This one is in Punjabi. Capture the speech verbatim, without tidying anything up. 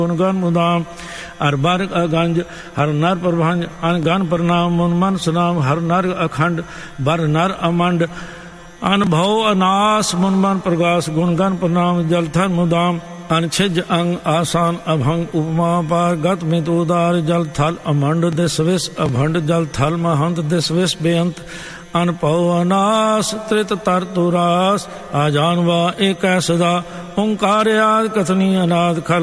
ਗੁਣ ਗਨ ਮੁਦਾਮ ਹਰ ਬਰ ਅਗੰਜ ਹਰ ਨਰ ਪ੍ਰਭੰਜ ਅਨ ਗਨ ਪ੍ਰਣਾਮ ਮੁਨ ਮਨ ਸੁਨਾਮ ਹਰ ਨਰ ਅਖੰਡ ਬਰ ਨਰ ਅਮੰਡ ਅਨਭਉ ਅਨਾਸ ਮੁਨ ਮਨ ਪ੍ਰਗਾਸ ਗੁਣ ਗਨ ਪ੍ਰਣਾਮ ਜਲ ਥਨ ਮੁਦਾਮ ਅਨਛਿਜ ਅੰਗ ਆਸਾਨ ਅਭੰਗ ਉਪਮਾ ਪਾਰ ਗਤ ਮਿਤ ਉਦਾਰ ਜਲ ਥਲ ਅਮੰਡ ਦਿਸ ਵਿਸ ਅਭੰਡ ਜਲ ਥਲ ਮਹੰਤ ਦਿਸ ਵਿਸ ਬੇਅੰਤ ਅਨਭਉ ਅਨਾਸ ਤ੍ਰਿਤ ਤਰ ਤੁਰਾਸ ਆ ਜਾਨਵਾ ਏਕੈ ਸਦਾ ਓੰਕਾਰ ਆਦਿ ਕਥਨੀ ਅਨਾਦ ਖਲ